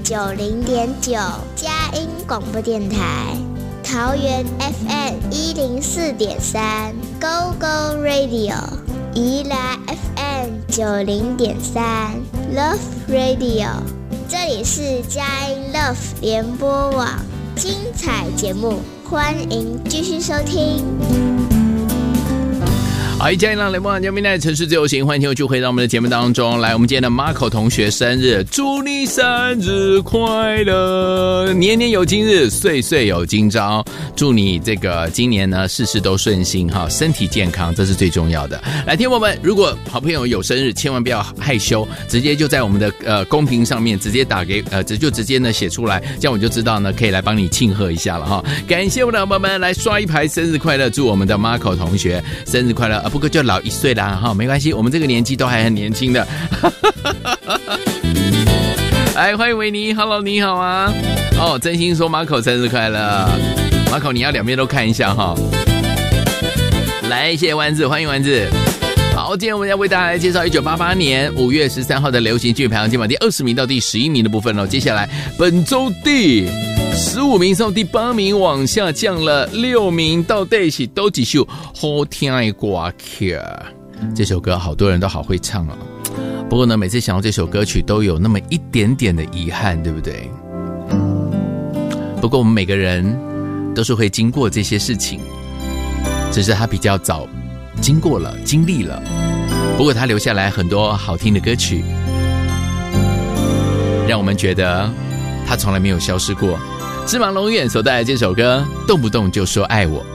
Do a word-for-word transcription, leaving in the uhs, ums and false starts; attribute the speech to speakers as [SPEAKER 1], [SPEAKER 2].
[SPEAKER 1] 九零点九，佳音广播电台，桃园 F M 一零四点三 ，Go Go Radio， 宜兰 F M 九零点三 ，Love Radio， 这里是佳音 Love 联播网，精彩节目，欢迎继续收听。
[SPEAKER 2] 好，一家人联播网，今天的城市自由行，欢迎继续回到我们的节目当中来。我们今天的 Marco 同学生日，祝你生日快乐，年年有今日，岁岁有今朝。祝你这个今年呢事事都顺心哈，身体健康，这是最重要的。来，听我们，如果好朋友有生日，千万不要害羞，直接就在我们的呃公屏上面直接打给呃，就直接呢写出来，这样我就知道呢可以来帮你庆贺一下了哈。感谢我们的伙伴们来刷一排生日快乐，祝我们的 Marco 同学生日快乐。不过就老一岁啦哈，没关系，我们这个年纪都还很年轻的。哎，欢迎维尼 ，Hello， 你好啊！哦，真心说 Marco 生日快乐 ，Marco 你要两边都看一下哈。来，谢谢丸子，欢迎丸子。好，今天我们要为大家来介绍一九八八年五月十三号的流行剧排行榜第二十名到第十一名的部分哦。接下来本周第十五名从第八名往下降了六名，到底是都几首好听的歌曲。这首歌好多人都好会唱哦，不过呢，每次想到这首歌曲都有那么一点点的遗憾，对不对？不过我们每个人都是会经过这些事情，只是他比较早经过了，经历了。不过他留下来很多好听的歌曲，让我们觉得他从来没有消失过。芝麻龙院所带来这首歌，动不动就说爱我。